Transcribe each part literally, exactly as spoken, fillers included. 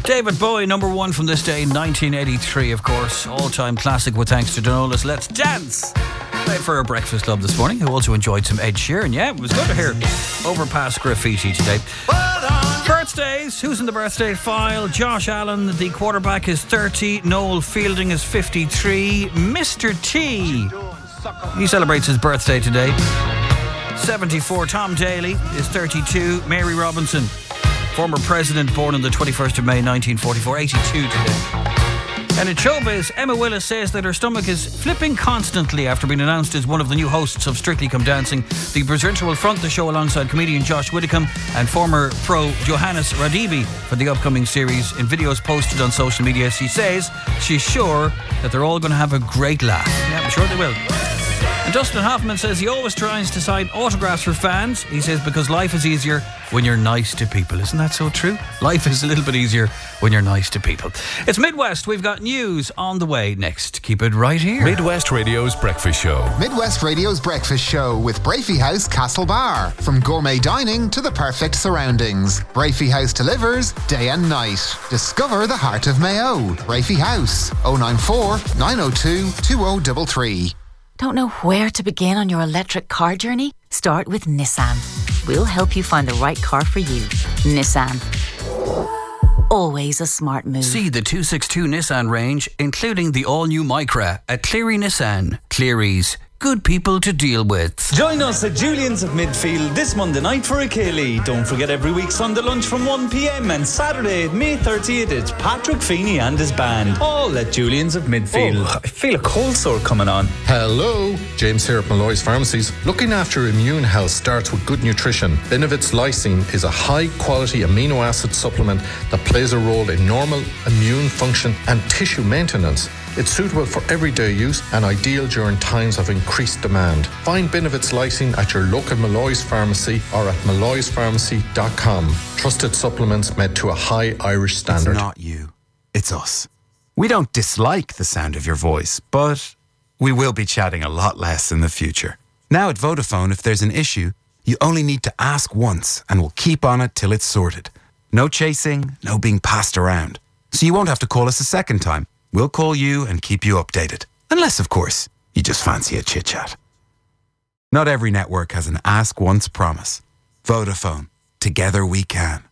David Bowie, number one from this day, nineteen eighty-three, of course. All-time classic with thanks to Donola's Let's Dance. Played for our Breakfast Club this morning, who also enjoyed some Ed Sheeran. Yeah, it was good to hear Overpass Graffiti today. Birthdays. Who's in the birthday file? Josh Allen, the quarterback, is thirty. Noel Fielding is fifty-three. Mister T, he celebrates his birthday today. seventy-four. Tom Daly is thirty-two. Mary Robinson, former president, born on the twenty-first of May nineteen forty-four, eighty-two today. And in showbiz, Emma Willis says that her stomach is flipping constantly after being announced as one of the new hosts of Strictly Come Dancing. The presenter will front the show alongside comedian Josh Widdicombe and former pro Johannes Radibi for the upcoming series. In videos posted on social media, she says she's sure that they're all going to have a great laugh. Yeah, I'm sure they will. And Dustin Hoffman says he always tries to sign autographs for fans. He says because life is easier when you're nice to people. Isn't that so true? Life is a little bit easier when you're nice to people. It's Midwest. We've got news on the way next. Keep it right here. Midwest Radio's Breakfast Show. Midwest Radio's Breakfast Show with Brafey House Castlebar. From gourmet dining to the perfect surroundings, Brafey House delivers day and night. Discover the heart of Mayo. Brafey House, oh nine four, nine oh two, two oh three three. Don't know where to begin on your electric car journey? Start with Nissan. We'll help you find the right car for you. Nissan. Always a smart move. See the two sixty-two Nissan range, including the all-new Micra at Cleary Nissan. Cleary's. Good people to deal with. Join us at Julian's of Midfield this Monday night for a Ceilidh. Don't forget every week Sunday lunch from one p.m. and Saturday, May thirtieth, it's Patrick Feeney and his band. All at Julian's of Midfield. Oh, I feel a cold sore coming on. Hello, James here at Malloy's Pharmacies. Looking after immune health starts with good nutrition. Benevit's Lysine is a high-quality amino acid supplement that plays a role in normal immune function and tissue maintenance. It's suitable for everyday use and ideal during times of increased demand. Find Benevit's Lysine at your local Malloy's Pharmacy or at malloys pharmacy dot com. Trusted supplements made to a high Irish standard. It's not you, it's us. We don't dislike the sound of your voice, but we will be chatting a lot less in the future. Now at Vodafone, if there's an issue, you only need to ask once and we'll keep on it till it's sorted. No chasing, no being passed around. So you won't have to call us a second time. We'll call you and keep you updated. Unless, of course, you just fancy a chit-chat. Not every network has an ask once promise. Vodafone. Together we can.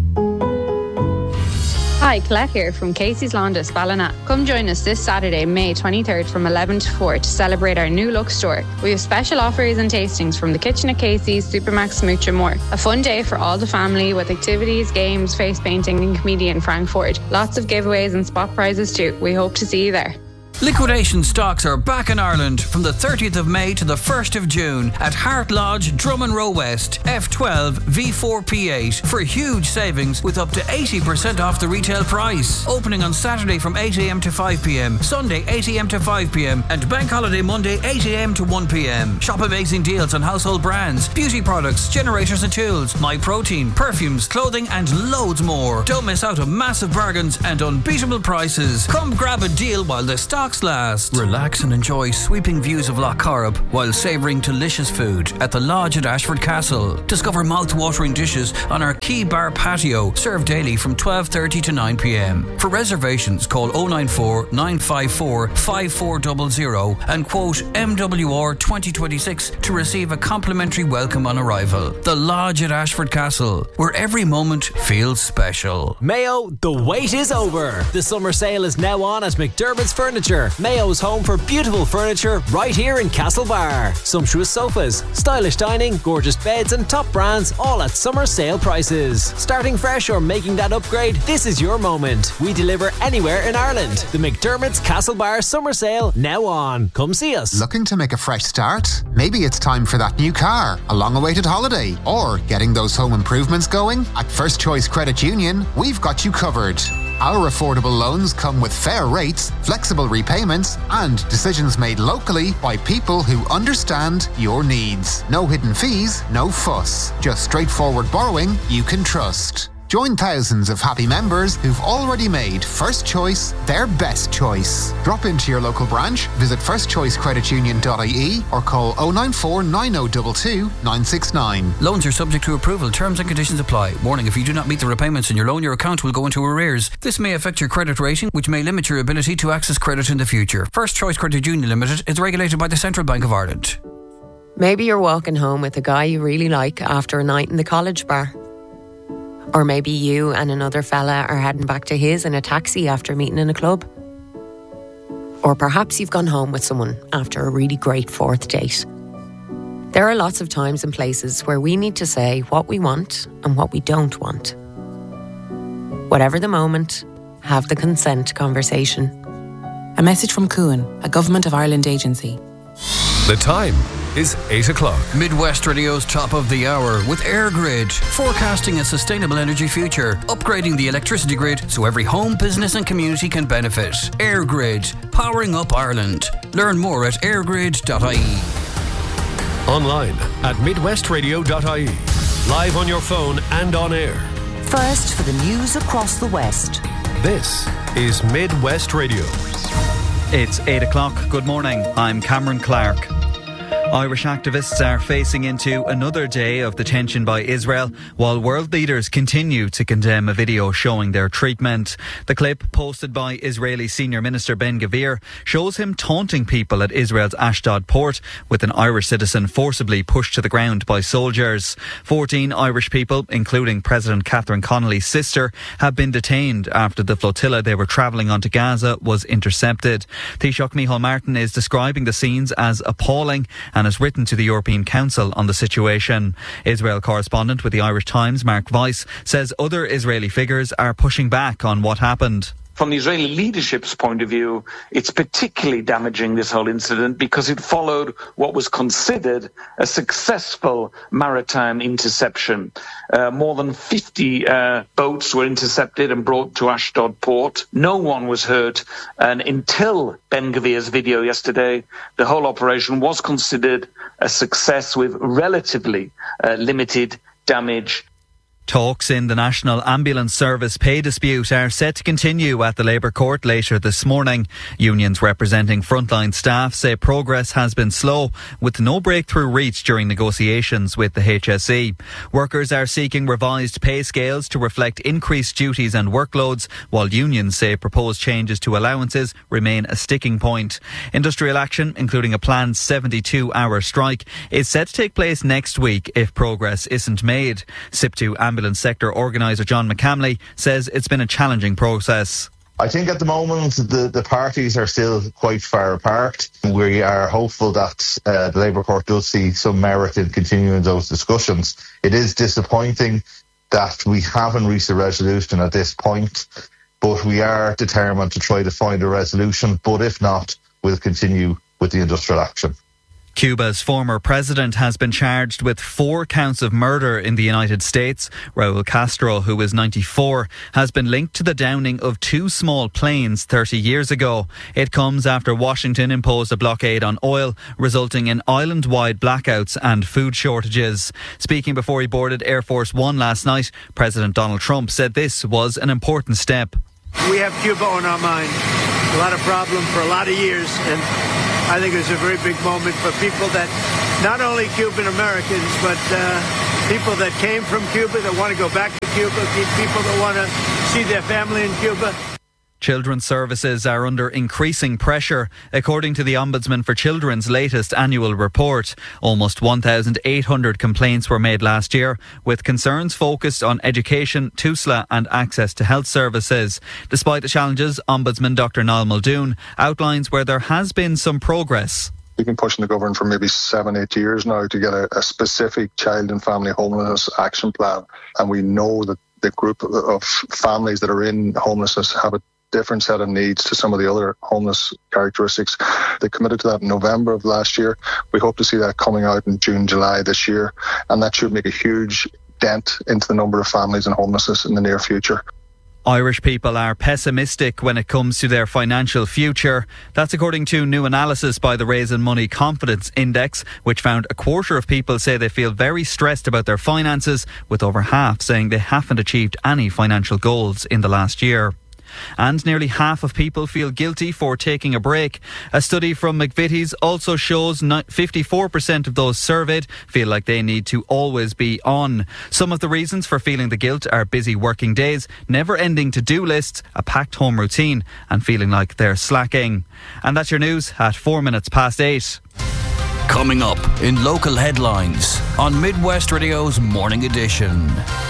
Hi, Colette here from Casey's Laundress Ballina. Come join us this Saturday, May twenty-third from eleven to four to celebrate our new look store. We have special offers and tastings from the kitchen at Casey's, Supermax, Smooch and more. A fun day for all the family with activities, games, face painting and comedian Frank Ford. Lots of giveaways and spot prizes too. We hope to see you there. Liquidation stocks are back in Ireland from the thirtieth of May to the first of June at Hart Lodge, Drummond Row West, F twelve V four P eight for huge savings with up to eighty percent off the retail price. Opening on Saturday from eight a.m. to five p.m, Sunday eight a.m. to five p.m, and Bank Holiday Monday eight a.m. to one p.m. Shop amazing deals on household brands, beauty products, generators and tools, My Protein, perfumes, clothing and loads more. Don't miss out on massive bargains and unbeatable prices. Come grab a deal while the stock last. Relax and enjoy sweeping views of Loch Corrib while savouring delicious food at the Lodge at Ashford Castle. Discover mouth-watering dishes on our Key Bar patio, served daily from twelve thirty to nine p.m. For reservations, call oh nine four, nine five four, five four zero zero and quote M W R twenty twenty-six to receive a complimentary welcome on arrival. The Lodge at Ashford Castle, where every moment feels special. Mayo, the wait is over. The summer sale is now on at McDermott's Furniture. Mayo's home for beautiful furniture right here in Castlebar. Sumptuous sofas, stylish dining, gorgeous beds and top brands all at summer sale prices. Starting fresh or making that upgrade, this is your moment. We deliver anywhere in Ireland. The McDermott's Castlebar summer sale now on. Come see us. Looking to make a fresh start? Maybe it's time for that new car, a long-awaited holiday, or getting those home improvements going? At First Choice Credit Union, we've got you covered. Our affordable loans come with fair rates, flexible repayments, and decisions made locally by people who understand your needs. No hidden fees, no fuss. Just straightforward borrowing you can trust. Join thousands of happy members who've already made First Choice their best choice. Drop into your local branch, visit first choice credit union dot I E or call oh nine four nine oh two two nine six nine. Loans are subject to approval. Terms and conditions apply. Warning, if you do not meet the repayments in your loan, your account will go into arrears. This may affect your credit rating, which may limit your ability to access credit in the future. First Choice Credit Union Limited is regulated by the Central Bank of Ireland. Maybe you're walking home with a guy you really like after a night in the college bar. Or maybe you and another fella are heading back to his in a taxi after meeting in a club. Or perhaps you've gone home with someone after a really great fourth date. There are lots of times and places where we need to say what we want and what we don't want. Whatever the moment, have the consent conversation. A message from Cuan, a Government of Ireland agency. The time is eight o'clock. Midwest Radio's top of the hour with AirGrid, forecasting a sustainable energy future, upgrading the electricity grid so every home, business and community can benefit. AirGrid, powering up Ireland. Learn more at airgrid dot I E. Online at midwest radio dot I E. Live on your phone and on air. First for the news across the West. This is Midwest Radio. It's eight o'clock. Good morning. I'm Cameron Clark. Irish activists are facing into another day of detention by Israel while world leaders continue to condemn a video showing their treatment. The clip, posted by Israeli Senior Minister Ben Gvir, shows him taunting people at Israel's Ashdod port with an Irish citizen forcibly pushed to the ground by soldiers. Fourteen Irish people, including President Catherine Connolly's sister, have been detained after the flotilla they were travelling on to Gaza was intercepted. Taoiseach Micheál Martin is describing the scenes as appalling and has written to the European Council on the situation. Israel correspondent with the Irish Times, Mark Weiss, says other Israeli figures are pushing back on what happened. From the Israeli leadership's point of view, it's particularly damaging, this whole incident, because it followed what was considered a successful maritime interception. Uh, more than fifty uh, boats were intercepted and brought to Ashdod port. No one was hurt. And until Ben Gvir's video yesterday, the whole operation was considered a success with relatively uh, limited damage. Talks in the National Ambulance Service pay dispute are set to continue at the Labour Court later this morning. Unions representing frontline staff say progress has been slow, with no breakthrough reached during negotiations with the H S E. Workers are seeking revised pay scales to reflect increased duties and workloads, while unions say proposed changes to allowances remain a sticking point. Industrial action, including a planned seventy-two hour strike, is set to take place next week if progress isn't made. S I P two Ambulance sector organiser John McCamley says it's been a challenging process. I think at the moment the, the parties are still quite far apart. We are hopeful that uh, the Labour Court does see some merit in continuing those discussions. It is disappointing that we haven't reached a resolution at this point, but we are determined to try to find a resolution. But if not, we'll continue with the industrial action. Cuba's former president has been charged with four counts of murder in the United States. Raul Castro, who is ninety-four, has been linked to the downing of two small planes thirty years ago. It comes after Washington imposed a blockade on oil, resulting in island-wide blackouts and food shortages. Speaking before he boarded Air Force One last night, President Donald Trump said this was an important step. We have Cuba on our mind. A lot of problems for a lot of years, and I think it's a very big moment for people that, not only Cuban Americans, but uh, people that came from Cuba, that want to go back to Cuba, people that want to see their family in Cuba. Children's services are under increasing pressure. According to the Ombudsman for Children's latest annual report, almost one thousand eight hundred complaints were made last year, with concerns focused on education, T U S L A and access to health services. Despite the challenges, Ombudsman Doctor Niall Muldoon outlines where there has been some progress. We've been pushing the government for maybe seven, eight years now to get a, a specific child and family homelessness action plan. And we know that the group of families that are in homelessness have a different set of needs to some of the other homeless characteristics. They committed to that in November of last year. We hope to see that coming out in June, July this year, and that should make a huge dent into the number of families in homelessness in the near future. Irish people are pessimistic when it comes to their financial future. That's according to new analysis by the Raise Money Confidence Index, which found a quarter of people say they feel very stressed about their finances, with over half saying they haven't achieved any financial goals in the last year. And nearly half of people feel guilty for taking a break. A study from McVitie's also shows fifty-four percent of those surveyed feel like they need to always be on. Some of the reasons for feeling the guilt are busy working days, never-ending to-do lists, a packed home routine, and feeling like they're slacking. And that's your news at four minutes past eight. Coming up in local headlines on Midwest Radio's Morning Edition.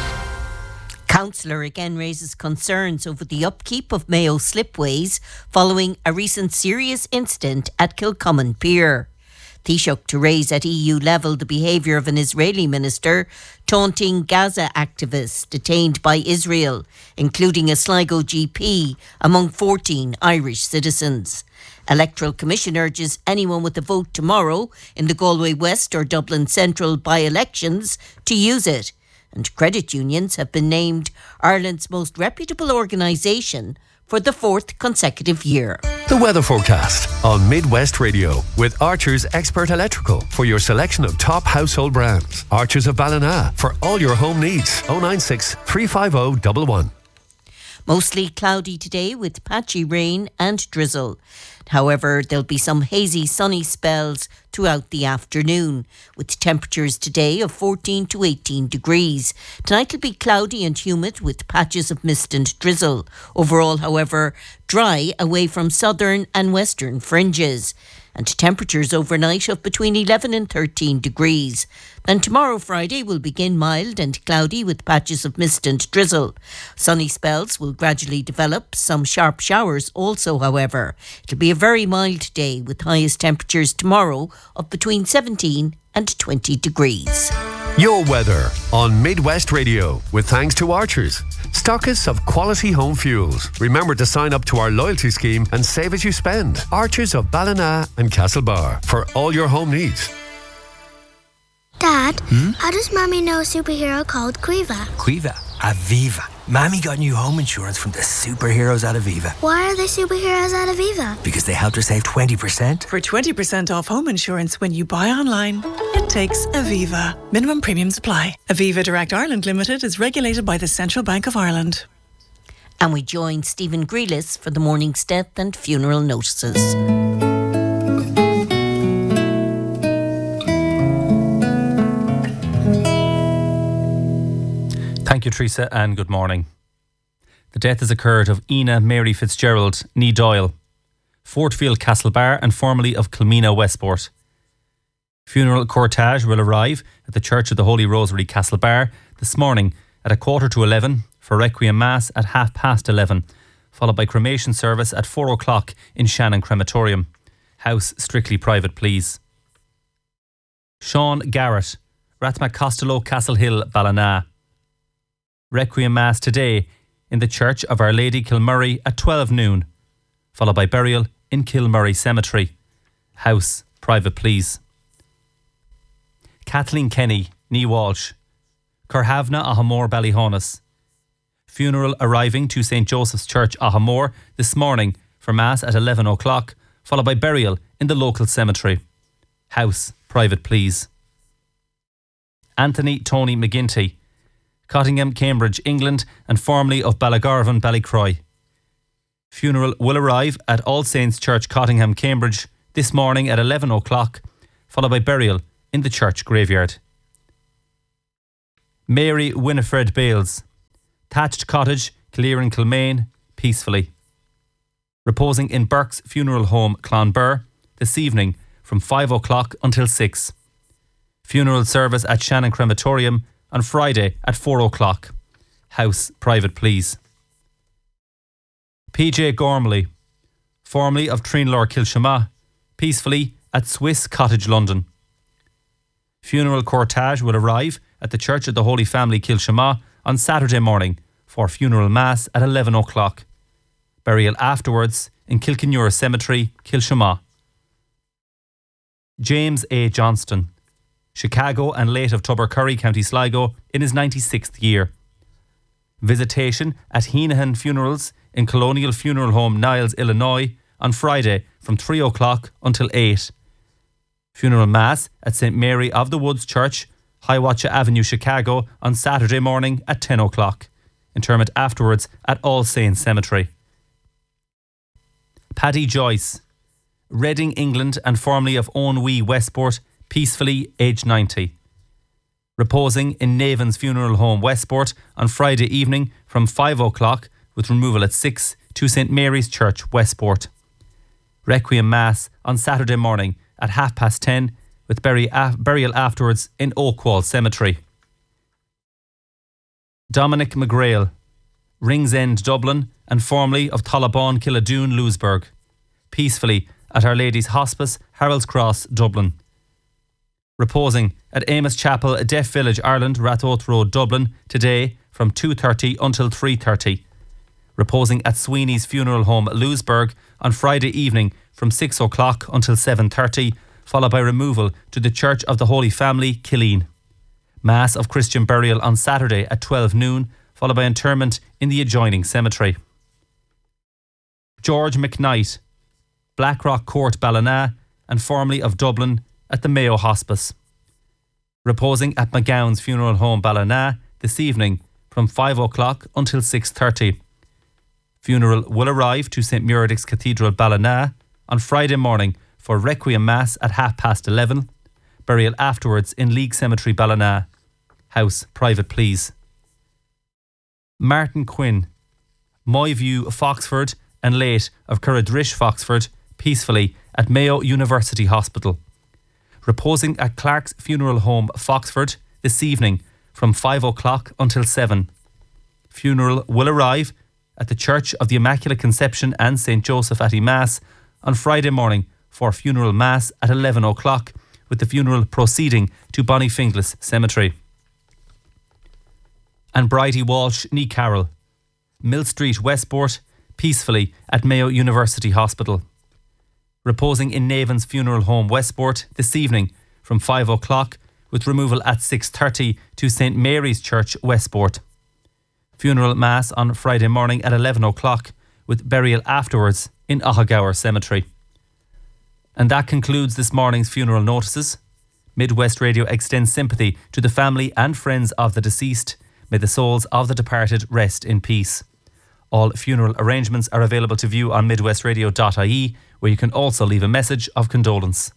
Councillor again raises concerns over the upkeep of Mayo slipways following a recent serious incident at Kilcommon Pier. Taoiseach to raise at E U level the behaviour of an Israeli minister taunting Gaza activists detained by Israel, including a Sligo G P, among fourteen Irish citizens. Electoral Commission urges anyone with a vote tomorrow in the Galway West or Dublin Central by-elections to use it. And credit unions have been named Ireland's most reputable organisation for the fourth consecutive year. The weather forecast on Midwest Radio with Archer's Expert Electrical for your selection of top household brands. Archer's of Ballina for all your home needs. oh nine six, three five oh, one one. Mostly cloudy today with patchy rain and drizzle. However, there'll be some hazy sunny spells throughout the afternoon, with temperatures today of fourteen to eighteen degrees. Tonight will be cloudy and humid with patches of mist and drizzle. Overall, however, dry away from southern and western fringes. And temperatures overnight of between eleven and thirteen degrees. Then tomorrow, Friday, will begin mild and cloudy with patches of mist and drizzle. Sunny spells will gradually develop, some sharp showers also, however. It'll be a very mild day with highest temperatures tomorrow of between seventeen and twenty degrees. Your weather on Midwest Radio with thanks to Archers, stockists of quality home fuels. Remember to sign up to our loyalty scheme and save as you spend. Archers of Ballina and Castlebar for all your home needs. Dad, hmm? How does Mommy know a superhero called Quiva? Quiva? Aviva. Mommy got new home insurance from the superheroes at Aviva. Why are they superheroes at Aviva? Because they helped her save twenty percent. For twenty percent off home insurance when you buy online, it takes Aviva. Minimum premiums apply. Aviva Direct Ireland Limited is regulated by the Central Bank of Ireland. And we join Stephen Grealis for the morning's death and funeral notices. Thank you, Teresa, and good morning. The death has occurred of Ina Mary Fitzgerald, née Doyle, Fortfield Castlebar and formerly of Kilmena Westport. Funeral cortege will arrive at the Church of the Holy Rosary Castlebar this morning at a quarter to eleven for Requiem Mass at half past eleven, followed by cremation service at four o'clock in Shannon Crematorium. House strictly private, please. Sean Garrett, Rathmac Costello, Castle Hill, Ballina. Requiem Mass today in the Church of Our Lady Kilmurray at twelve noon, followed by burial in Kilmurray Cemetery. House private, please. Kathleen Kenny, née Walsh, Curhavna, Ahamore, Ballyhonus. Funeral arriving to Saint Joseph's Church, Ahamore, this morning for Mass at eleven o'clock, followed by burial in the local cemetery. House private, please. Anthony Tony McGinty, Cottingham, Cambridge, England, and formerly of Ballygarvan, Ballycroy. Funeral will arrive at All Saints Church, Cottingham, Cambridge, this morning at eleven o'clock, followed by burial in the church graveyard. Mary Winifred Bales, Thatched Cottage, Clearan, Kilmaine, peacefully. Reposing in Burke's Funeral Home, Clonbur, this evening from five o'clock until six. Funeral service at Shannon Crematorium on Friday at four o'clock. House private, please. P J Gormley, formerly of Trinlor Kilshama, peacefully at Swiss Cottage, London. Funeral cortege will arrive at the Church of the Holy Family, Kilshama, on Saturday morning for funeral mass at eleven o'clock. Burial afterwards in Kilkenure Cemetery, Kilshama. James A. Johnston, Chicago and late of Tubbercurry, County Sligo, in his ninety-sixth year. Visitation at Heenahan Funerals in Colonial Funeral Home, Niles, Illinois, on Friday from three o'clock until eight. Funeral Mass at Saint Mary of the Woods Church, Hiawatha Avenue, Chicago, on Saturday morning at ten o'clock. Interment afterwards at All Saints Cemetery. Paddy Joyce, Reading, England, and formerly of Ownwee, Westport, peacefully, aged ninety. Reposing in Navan's Funeral Home, Westport, on Friday evening from five o'clock, with removal at six to Saint Mary's Church, Westport. Requiem Mass on Saturday morning at half past ten, with bury af- burial afterwards in Oakwall Cemetery. Dominic McGrail, Ringsend, Dublin, and formerly of Tullabon, Killadoon, Lewisburg. Peacefully at Our Lady's Hospice, Harold's Cross, Dublin. Reposing at Amos Chapel, Deaf Village, Ireland, Rathoath Road, Dublin, today from two thirty until three thirty. Reposing at Sweeney's Funeral Home, Lewisburg, on Friday evening from six o'clock until seven thirty, followed by removal to the Church of the Holy Family, Killeen. Mass of Christian burial on Saturday at twelve noon, followed by interment in the adjoining cemetery. George McKnight, Blackrock Court, Ballina, and formerly of Dublin, at the Mayo Hospice. Reposing at McGowan's Funeral Home, Ballina, this evening from five o'clock until six thirty. Funeral will arrive to Saint Muradic's Cathedral, Ballina, on Friday morning for Requiem Mass at half past eleven. Burial afterwards in League Cemetery, Ballina. House private, please. Martin Quinn, Moyview, Foxford, and late of Curradrish, Foxford, peacefully at Mayo University Hospital. Reposing at Clark's Funeral Home, Foxford, this evening from five o'clock until seven. Funeral will arrive at the Church of the Immaculate Conception and Saint Joseph at Mass on Friday morning for funeral mass at eleven o'clock, with the funeral proceeding to Bonnyfinglas Cemetery. And Bridie Walsh, Nee Carroll, Mill Street, Westport, peacefully at Mayo University Hospital. Reposing in Navan's Funeral Home, Westport, this evening from five o'clock, with removal at six thirty to Saint Mary's Church, Westport. Funeral Mass on Friday morning at eleven o'clock, with burial afterwards in Ahagower Cemetery. And that concludes this morning's funeral notices. Midwest Radio extends sympathy to the family and friends of the deceased. May the souls of the departed rest in peace. All funeral arrangements are available to view on midwest radio dot I E, where you can also leave a message of condolence.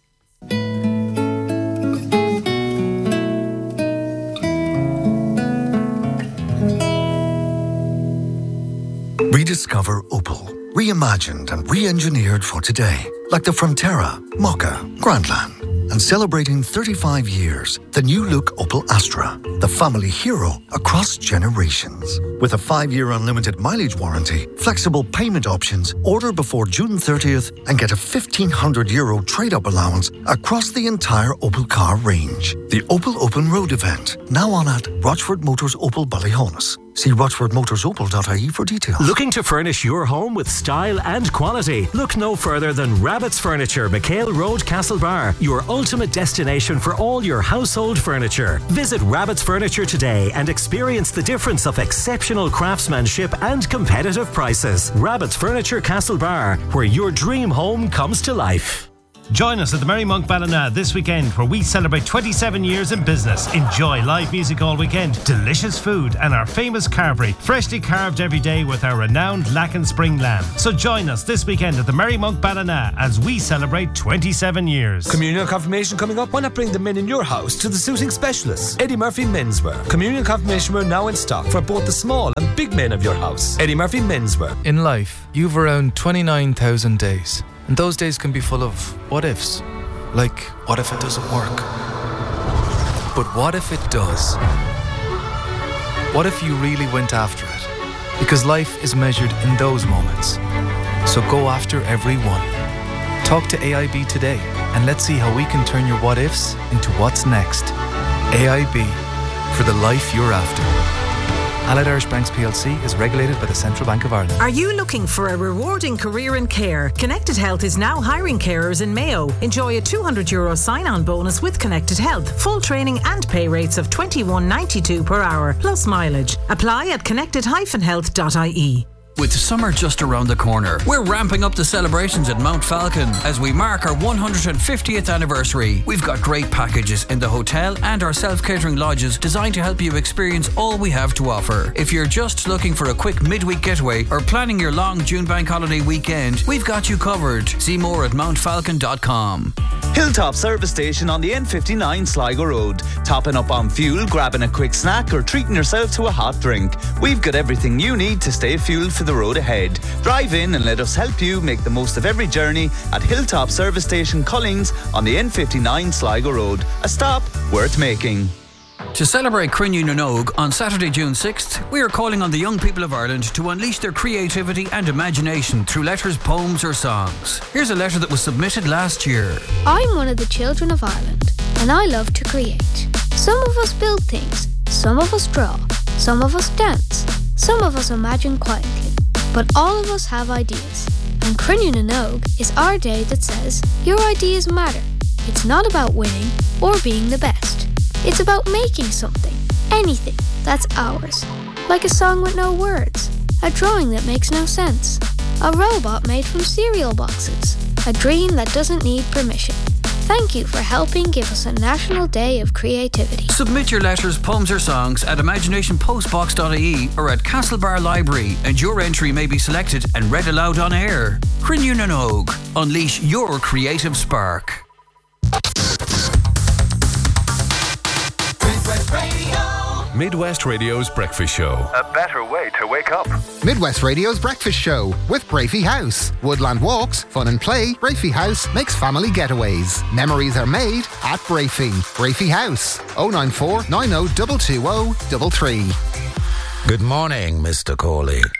Rediscover Opel. Reimagined and re-engineered for today. Like the Frontera, Mokka, Grandland. And celebrating thirty-five years, the new look Opel Astra, the family hero across generations. With a five-year unlimited mileage warranty, flexible payment options, order before June thirtieth and get a fifteen hundred euro trade-up allowance across the entire Opel car range. The Opel Open Road event, now on at Rochford Motors Opel Ballyhonus. See rochford motors opel dot I E for details. Looking to furnish your home with style and quality? Look no further than Rabbit's Furniture, McHale Road, Castlebar, your ultimate destination for all your household furniture. Visit Rabbit's Furniture today and experience the difference of exceptional craftsmanship and competitive prices. Rabbit's Furniture, Castlebar, where your dream home comes to life. Join us at the Merry Monk Ballina this weekend, where we celebrate twenty-seven years in business. Enjoy live music all weekend, delicious food, and our famous carvery, freshly carved every day with our renowned Lacken Spring lamb. So join us this weekend at the Merry Monk Ballina as we celebrate twenty-seven years. Communion confirmation coming up. Why not bring the men in your house to the suiting specialists, Eddie Murphy Menswear. Communion confirmation wear now in stock for both the small and big men of your house. Eddie Murphy Menswear. In life, you've around twenty-nine thousand days. And those days can be full of what ifs. Like, what if it doesn't work? But what if it does? What if you really went after it? Because life is measured in those moments. So go after every one. Talk to A I B today and let's see how we can turn your what ifs into what's next. A I B, for the life you're after. Allied Irish Banks P L C is regulated by the Central Bank of Ireland. Are you looking for a rewarding career in care? Connected Health is now hiring carers in Mayo. Enjoy a two hundred euro sign-on bonus with Connected Health. Full training and pay rates of twenty-one ninety-two per hour, plus mileage. Apply at connected dash health dot I E. With summer just around the corner, we're ramping up the celebrations at Mount Falcon as we mark our one hundred fiftieth anniversary. We've got great packages in the hotel and our self-catering lodges designed to help you experience all we have to offer. If you're just looking for a quick midweek getaway or planning your long June bank holiday weekend, we've got you covered. See more at mount falcon dot com. Hilltop Service Station on the N fifty-nine Sligo Road. Topping up on fuel, grabbing a quick snack or treating yourself to a hot drink. We've got everything you need to stay fueled for the road ahead. Drive in and let us help you make the most of every journey at Hilltop Service Station Collings on the N fifty-nine Sligo Road. A stop worth making. To celebrate Crinne na nÓg on Saturday, June sixth, we are calling on the young people of Ireland to unleash their creativity and imagination through letters, poems or songs. Here's a letter that was submitted last year. I'm one of the children of Ireland and I love to create. Some of us build things, some of us draw, some of us dance, some of us imagine quietly, but all of us have ideas. And Crinne na nÓg is our day that says, your ideas matter. It's not about winning or being the best. It's about making something, anything, that's ours. Like a song with no words, a drawing that makes no sense, a robot made from cereal boxes, a dream that doesn't need permission. Thank you for helping give us a National Day of Creativity. Submit your letters, poems or songs at imagination postbox dot I E or at Castlebar Library and your entry may be selected and read aloud on air. Crinne na nÓg. Unleash your creative spark. Midwest Radio's Breakfast Show. A better way to wake up. Midwest Radio's Breakfast Show with Brafey House. Woodland walks, fun and play. Brafey House makes family getaways. Memories are made at Brafey. Brafey House. oh nine four nine oh two two oh three three. Good morning, Mister Corley.